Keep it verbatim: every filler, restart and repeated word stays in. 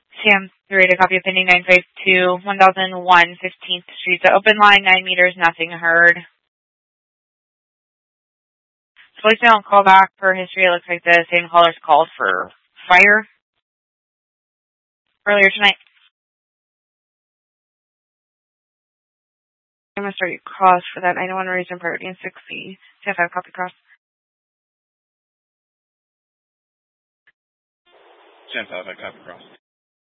Sam, three to copy of pending nine five two, one thousand one, fifteenth Street. The open line, nine meters, nothing heard. Voicemail and call back per history. It looks like the same callers called for fire earlier tonight. I'm going to start your cross for that. I don't want to raise your priority in sixty. See if I have copy cross. Ten five, I copy cross.